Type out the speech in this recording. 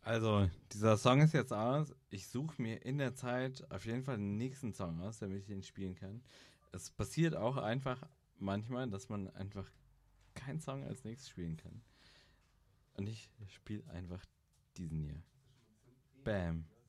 Also, dieser Song ist jetzt aus. Ich suche mir in der Zeit auf jeden Fall den nächsten Song aus, damit ich den spielen kann. Es passiert auch einfach manchmal, dass man einfach keinen Song als nächstes spielen kann. Und ich spiele einfach diesen hier. Bam.